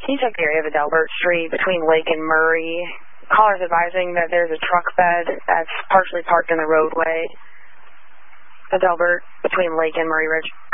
Can you check the area of Adelbert Street between Lake and Murray? Caller's advising that there's a truck bed that's partially parked in the roadway. Adelbert between Lake and Murray Ridge.